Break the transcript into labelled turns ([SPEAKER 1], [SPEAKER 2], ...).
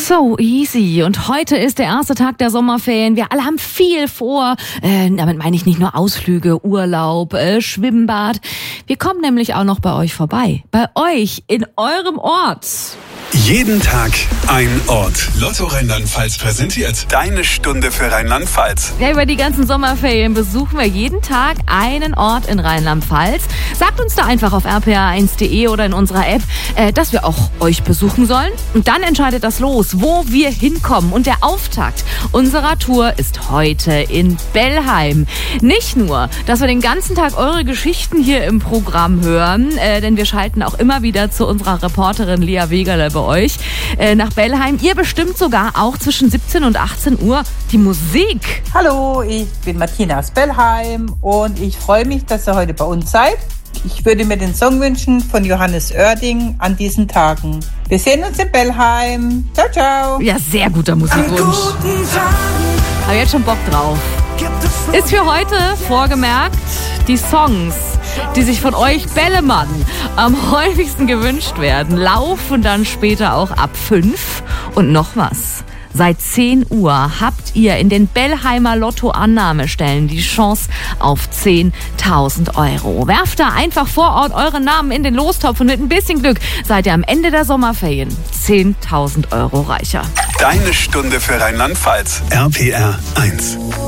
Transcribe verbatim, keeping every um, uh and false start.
[SPEAKER 1] So easy. Und heute ist der erste Tag der Sommerferien. Wir alle haben viel vor. Äh, damit meine ich nicht nur Ausflüge, Urlaub, äh, Schwimmbad. Wir kommen nämlich auch noch bei euch vorbei. Bei euch, in eurem Ort.
[SPEAKER 2] Jeden Tag ein Ort. Lotto Rheinland-Pfalz präsentiert deine Stunde für Rheinland-Pfalz.
[SPEAKER 1] Ja, über die ganzen Sommerferien besuchen wir jeden Tag einen Ort in Rheinland-Pfalz. Sagt uns da einfach auf r p r eins punkt d e oder in unserer App, äh, dass wir auch euch besuchen sollen. Und dann entscheidet das los, wo wir hinkommen. Und der Auftakt unserer Tour ist heute in Bellheim. Nicht nur, dass wir den ganzen Tag eure Geschichten hier im Programm hören, äh, denn wir schalten auch immer wieder zu unserer Reporterin Lea Wegerle bei euch äh, nach Bellheim. Ihr bestimmt sogar auch zwischen siebzehn und achtzehn Uhr die Musik.
[SPEAKER 3] Hallo, ich bin Martina aus Bellheim und ich freue mich, dass ihr heute bei uns seid. Ich würde mir den Song wünschen von Johannes Oerding, An diesen Tagen. Wir sehen uns in Bellheim. Ciao, ciao.
[SPEAKER 1] Ja, sehr guter Musikwunsch. Habe jetzt schon Bock drauf. Ist für heute vorgemerkt die Songs, die sich von euch Bellemann am häufigsten gewünscht werden, laufen dann später auch ab fünf. Und noch was. Seit zehn Uhr habt ihr in den Bellheimer Lotto-Annahmestellen die Chance auf zehntausend Euro. Werft da einfach vor Ort euren Namen in den Lostopf und mit ein bisschen Glück seid ihr am Ende der Sommerferien zehntausend Euro reicher.
[SPEAKER 2] Deine Stunde für Rheinland-Pfalz. R P R eins.